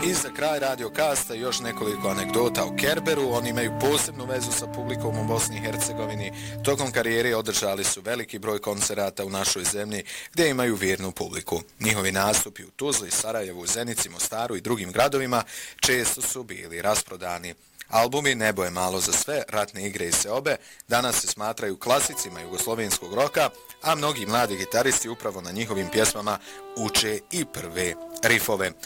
I za kraj Radio Kasta još nekoliko anegdota o Kerberu. Oni imaju posebnu vezu sa publikom u Bosni i Hercegovini. Tokom karijere održali su veliki broj koncerata u našoj zemlji gdje imaju vjernu publiku. Njihovi nastupi u Tuzli, Sarajevu, Zenici, Mostaru i drugim gradovima često su bili rasprodani. Albumi Nebo je malo za sve, Ratne igre i Seobe danas se smatraju klasicima jugoslovenskog roka, a mnogi mladi gitaristi upravo na njihovim pjesmama uče i prve rifove.